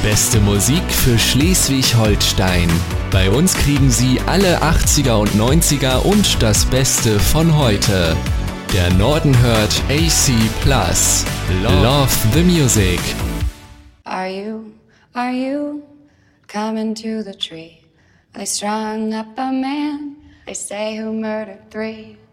Beste Musik für Schleswig-Holstein. Bei uns kriegen Sie alle 80er und 90er und das Beste von heute. Der Norden hört AC Plus. Love the Music. Are you coming to the tree? They strung up a man, they say, who murdered 3.